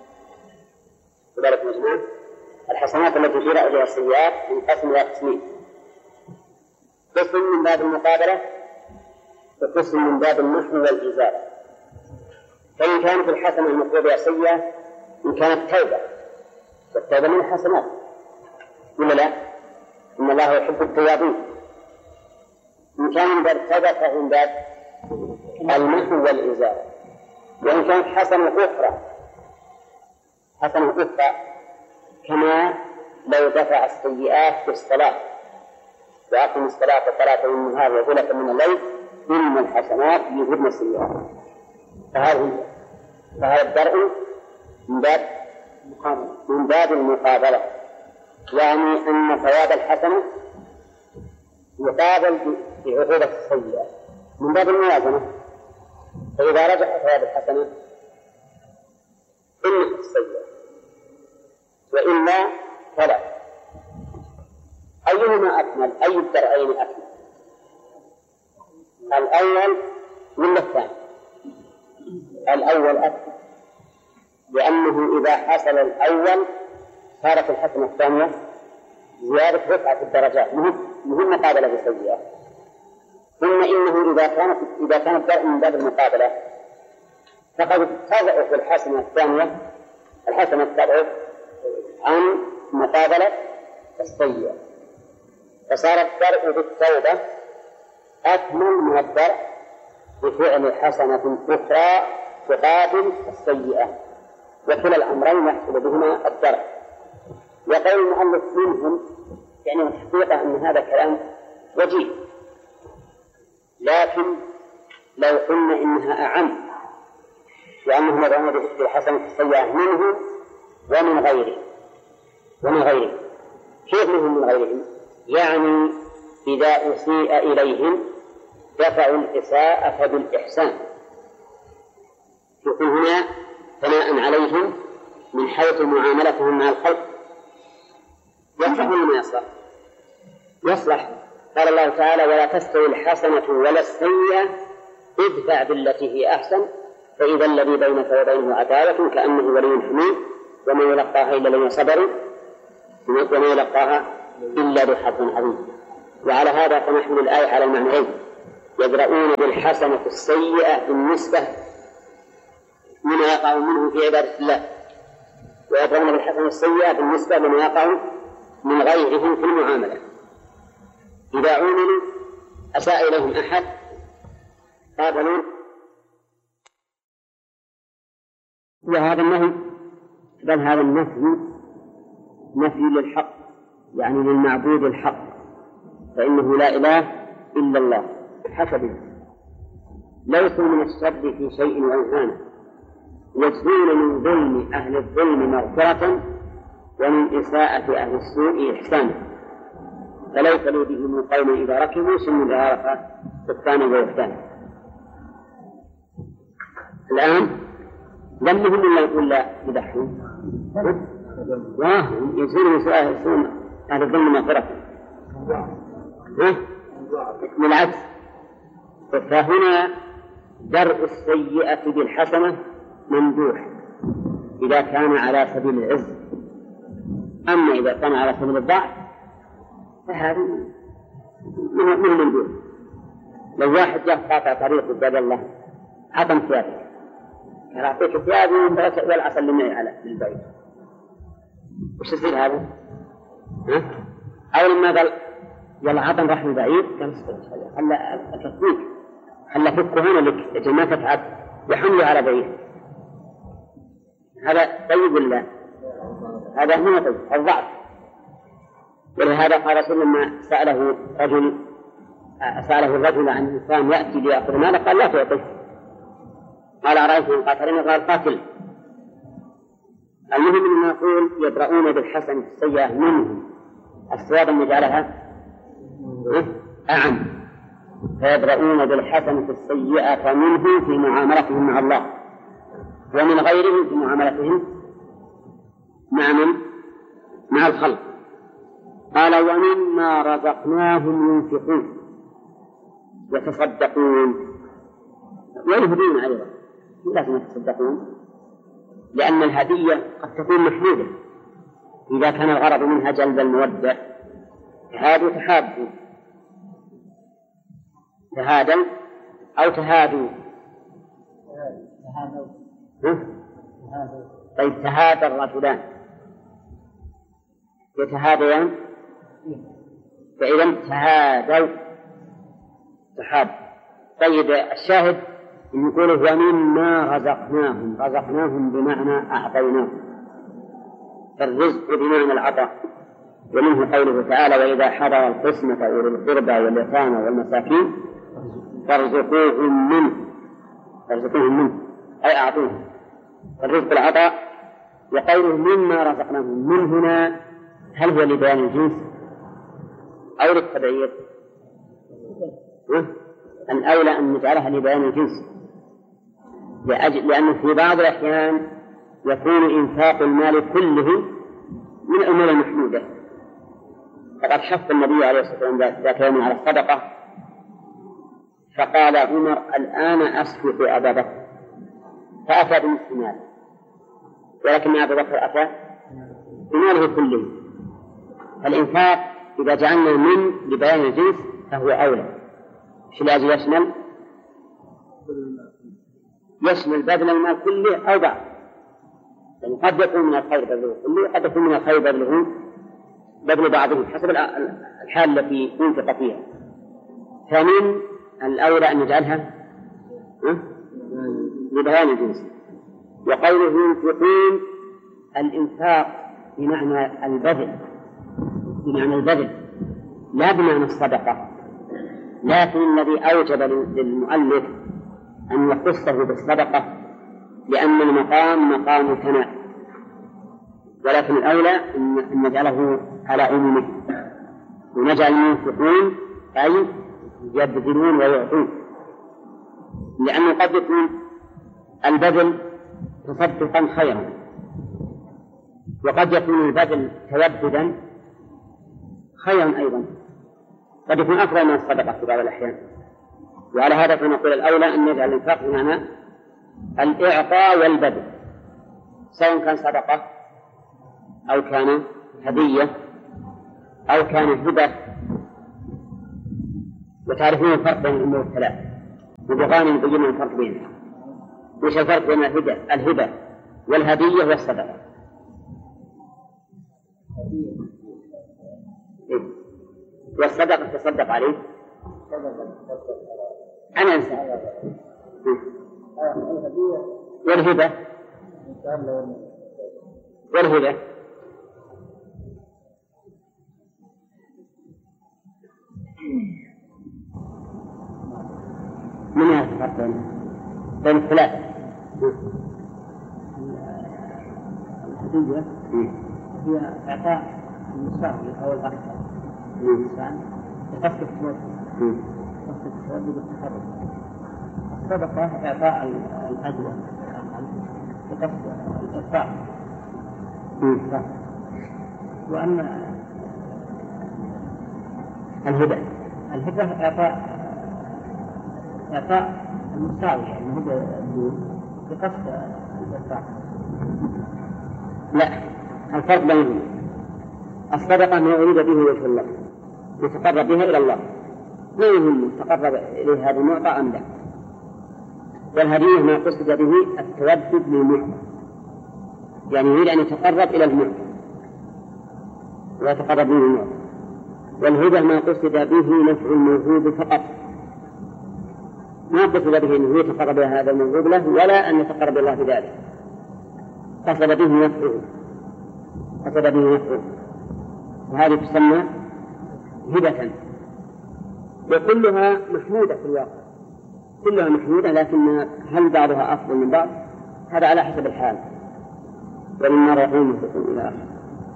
لذلك مجموع الحسنات التي تزيل بها السيئات تنقسم إلى قسمين: قسم من باب المقابلة وقسم من باب المحو والإزالة. فإن كانت الحسنة المطلوبة بها سيئة، إن كانت توبة، والتوبة من الحسنات ولا لا؟ إن الله يحب التوابين. إن كان من باب التوبة فهو من باب المحو والإزالة. وإن كانت حسنة أخرى حسنة أخرى كما لو دفع السيئات بالصلاة وأقم الصلاة طرفي النهار وزلفا من الليل إن الحسنات يذهبن السيئات. فهذا فهذا الدرء من باب من باب المقابلة، يعني أن ثواب الحسنة يقابل بعقوبة السيئة من باب الموازنة. فإذا رجع ثواب الحسنة إنها السيئة، وإلا فلا. أيهما أكمل؟ أي الدرعين أكمل؟ الأول ولا الثاني؟ الأول أكمل، لأنه إذا حصل الأول صارت الحسنة الثانية زيادة رفعة في الدرجات، مهم مقابلة بالسيئة. ثم إنه إذا كانت إذا كان الدرء من باب المقابلة فقد تضعف الحسنة الثانية الحسنة تضعف عن مقابلة السيئة، فصار الدرء بالتوبة أكمل من الدرء بفعل حسنة أخرى تقابل السيئة، وكلا الأمرين يحصل بهما الدرء. وقول المؤلف منهم يعني الحقيقة أن هذا كلام وجيه، لكن لو قلنا إنها أعم، وأنهم يدعون بالحسنة السيئة منهم ومن غيرهم ومن غيرهم كيف منهم من غيرهم؟ يعني إذا أسيء إليهم دفعوا الإساءة بالإحسان، يكون هنا ثناء عليهم من حيث معاملتهم مع الخلق. يصلح ولا ما يصلح؟ يصلح. قال الله تعالى: ولا تستوي الحسنة ولا السيئة ادفع بالتي هي أحسن فإذا الذي بينك وبينه عداوة كأنه ولي حميم وما يلقاها إلا الذين صبروا وما يلقاها إلا ذو حظ عظيم. وعلى هذا فنحمل الآية على المعنيين: يدرؤون بالحسنة السيئة بالنسبة مما يقع منه في عبادة الله، ويدرون بالحسنة السيئة بالنسبة لما يقع من غيرهم في المعاملة. إذا عملوا أساء إليهم أحد قابلوا وهذا النهي، بل هذا النفي نفي للحق، يعني للمعبود الحق، فإنه لا إله إلا الله حسبه. ليسوا من الشر في شيء وإنسانه، يجزون من ظلم أهل الظلم مغفرة ومن إساءة أهل السوء إحسانا، فليس لي بهم قوم إذا ركبوا سن إذا عرف سكانا وإحسانا. الآن لم يهم إلا يقول لا يضحون، واهم يجزون من سوء أهل الظلم مغفرة بالعكس. فهنا درء السيئة بالحسنة ممدوح إذا كان على سبيل العز، أما إذا كان على سبيل الضعف فهذا من ممدوح. لو واحد جاء قاطع طريق قدام الله عطم ثيابك، قال أعطيك ثيابي ولا أسلمني على البيت، وش يصير هذا؟ ها؟ أو لما قال يلا عطم راح من بعيد قال خلا أكفيك، خلا فكه هنا لك أجل ما تتعب وحمله على بعيد، هذا طيب ولا هذا هو طيب الضعف. ولهذا قال رسول لما سأله رجل سأله الرجل عن إنسان يأتي ليأخذ ماله قال لا تعطيه، قال أرأيت من قاتلني قال قاتل. المهم أن نقول يدرؤون بالحسنة السيئة منه، الصواب أن يجعلها أعم، فيدرؤون بالحسنة السيئة منه في معاملتهم مع الله ومن غيرهم في معاملتهم مع من؟ مع الخلق. قال ومما رزقناهم ينفقون يتصدقون ويهدون أيضا، لازم يتصدقون لأن الهدية قد تكون محمودة إذا كان الغرض منها جلب المودة. تهادوا تحابوا، تهادوا أو تهادوا طيب تهادى الرجلان يتهاديان، فإذا تهادوا تحاب. طيب الشاهد إن يقوله ومما رزقناهم، رزقناهم بمعنى أعطيناهم، فالرزق بمعنى العطاء. ومنه قوله تعالى وإذا حضر القسمة أولي القربى واليتامى والمساكين فارزقوهم منه، فارزقوهم منه أي أعطوهم، الرزق العطاء. وقوله مما رزقناهم من هنا هل هو لبيان الجنس أو للتبعير؟ الأولى أن نجعلها لبيان الجنس، لأنه في بعض الأحيان يكون إنفاق المال كله من الأمور المحمودة. فقد حث النبي عليه الصلاة والسلام ذات يوم على الصدقة، فقال عمر الآن أسفك أبا بكر، فأتى بنصف ماله، ولكن أبا بكر أتى بماله كله. فالإنفاق إذا جعلنا من لبيان الجنس فهو أولى. شو لازم يشمل؟ يشمل بذل المال كله أو بعض، يعني قد يكون من الخير بذله كله، قد يكون من الخير بذله بذل بعضه حسب الحال التي ينفق فيها. فمن الأولى أن نجعلها لبيان الجنس. وقوله ينفقون الإنفاق بمعنى البذل، بمعنى البذل لا بمعنى الصدقة، لكن الذي أوجب للمؤلف أن يخصه بالصدقة لأن المقام مقام ثناء، ولكن الأولى أن نجعله على عمومه، ونجعل المنفقون أي يبذلون ويعطون، لأنه قد يكون البذل تصدقا خيرا، وقد يكون البذل توددا خيرا أيضا، قد يكون أفضل من الصدقة في بعض الأحيان. وعلى هذا فنقول الأولى أن نجعل الإنفاق بمعنى الإعطاء والبذل، سواء كان صدقة أو كان هدية أو كان هبة. وتعرفون الفرق بين الأمور الثلاث، وبغاني نبين الفرق بينها. وش الفرق بين الهبة الهبة والهدية والصدقة؟ إيه؟ والصدقة تصدق عليه أنا أنسى. والهبة والهبة من هذا الفرق بين الثلاثة؟ الهدية هي إعطاء المساوي أو الأكثر للإنسان بقصد التوفي قصد التوفي بالتحرك. الصدقة إعطاء الأجر بقصد الإرفاق. وأما الهبة الهبة إعطاء إعطاء المساوي يعني هو بقصد الإرفاق. لا، الفرق بينهم الصدقة ما أريد به وجه الله يتقرب بها إلى الله، ما يهم تقرب إليه هذا المعطى أم لا. والهدية ما قصد به التودد للمعطى، يعني يريد أن يتقرب إلى المعطى ويتقرب به المعطى. والهبة ما قصد به نفع الموهوب فقط، ما قصد به أنه يتقرب إلى هذا الموهوب له ولا أن يتقرب الله بذلك، قصد به نفعه قصد به نفعه وهذه تسمى هبة. وكلها محمودة في الواقع، كلها محمودة، لكن هل بعضها أفضل من بعض هذا على حسب الحال ولما يقوم يقوم إلى آخر.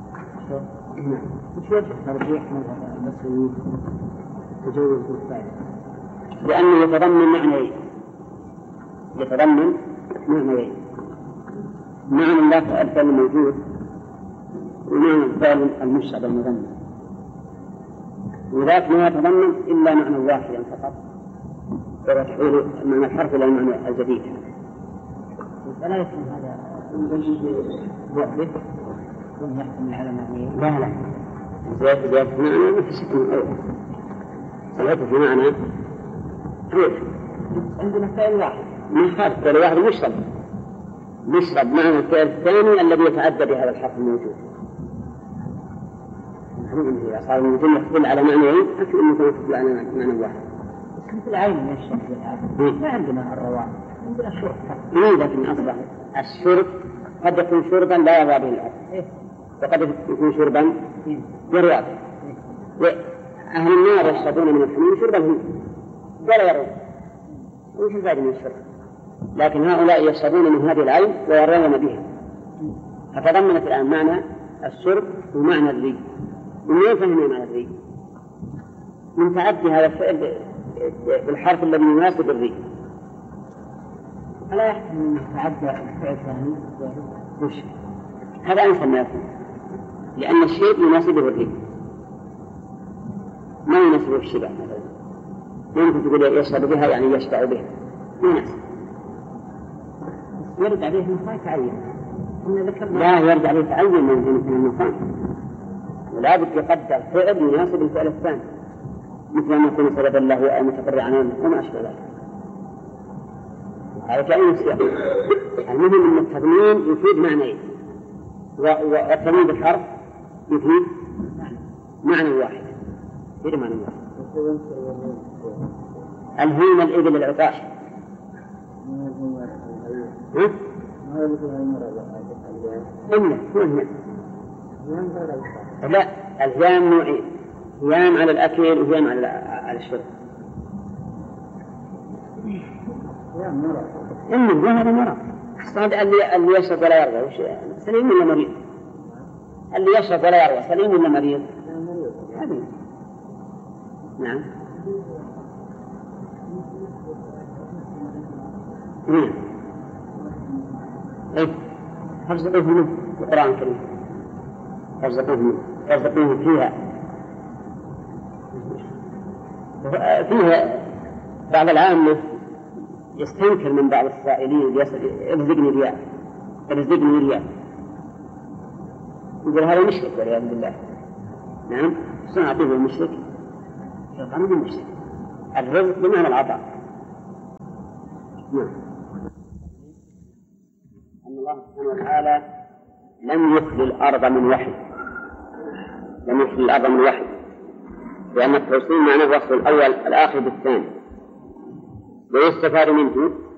وش وجه ترجيح مذهب المسلمين تجوز الفائدة؟ لأنه يتضمن معنيين يتضمن معنيين معنى لا تؤثر الموجود ومعنى الفعل المشعب المذمم، وذاك ما يتضمن إلا معنى واحدا فقط وهو تحويل معنى الحرف إلى المعنى الجديد. فلا يكون هذا وحده ثم يحكم على معنى لا لا زيادة زيادة معنى ما في شك من أول زيادة في معنى كيف عندنا فعل واحد ما خالف فعل واحد يشرب يشرب معنى الفعل الثاني الذي يتعدى بهذا الحرف الموجود. إذا صار الموجود يحصل على معنيين أكثر من يحصل على معنى واحد. مثل العين من الشرب والعين ما عندنا الرواح عندنا شرب. إيه لكن أصبح الشرب قد يكون شربا لا يرضى به الأرض وقد يكون شربا يرضى به. وأهل النار يشربون من الحميم شربا هم ولا يرون وش الفائدة من الشرب، لكن هؤلاء يشربون من هذه العين ويرون بها. فتضمنت الآن معنى الشرب ومعنى الري. ومن فهمنا معنى الري؟ من تعدي هذا الفعل بالحرف الذي يناسب الري. فلا يحتمل أن يتعدى الفعل الثاني وش هذا أنسى ما يكون، لأن الشيء يناسبه الري ما يناسبه الشبع مثلا. ممكن تقول يشرب بها يعني يشبع بها ما يناسب. يرد عليه المكان تعين. لا يرد عليه تعين من المكان، ولا بد يقدر فعل يناسب الفعل الثاني مثل أن يكون سببا له أو متفرعا عنه وما أشبه ذلك. هذا كأي سياق. المهم أن التضمين يفيد معنيين والتضمين بالحرف يفيد معنى واحد يفيد معنى واحد. الهين الإبل العطاش ها؟ إلا هنا لا الهيام نوعين، هيام على الأكل وهيام على على الشرب. إنه هذا مرض صاد اللي اللي يشرب ولا يرضى سليم ولا مريض؟ اللي يشرب ولا يرضى سليم ولا مريض؟ مريض. نعم. نعم. إيه حفظوه منه في القرآن الكريم حفظوه منه حفظوه فيها فيها بعض العامة يستنكر من بعض السائلين ارزقني ريال ارزقني ريال يقول هذا مشرك والعياذ بالله. نعم سنعطيه المشرك شيطان بالمشرك. الرزق بمعنى العطاء. نعم. أن الله سبحانه وتعالى لم يخل الأرض من وحي، لم يخل الأرض من وحي، لأن التوصيل معناه وصل الأول الآخر بالثاني. ويستفاد منه